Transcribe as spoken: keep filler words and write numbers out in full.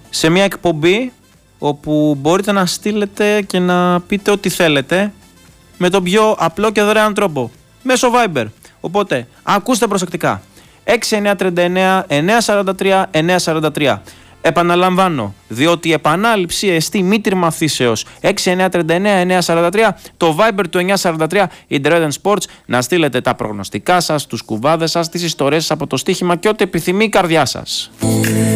σε μια εκπομπή όπου μπορείτε να στείλετε και να πείτε ό,τι θέλετε με τον πιο απλό και δωρεάν τρόπο, μέσω Viber. Οπότε, ακούστε προσεκτικά. έξι εννιά τρία εννέα εννέα τέσσερα τρία εννέα τέσσερα τρία. Επαναλαμβάνω, διότι η επανάληψη εστί μη τριμαθήσεως. έξι εννιά τρία εννέα εννέα τέσσερα τρία, το Viber του εννιά τέσσερα τρία, Internet Sports, να στείλετε τα προγνωστικά σας, τους κουβάδες σας, τις ιστορίες σας από το στοίχημα και ό,τι επιθυμεί η καρδιά σας.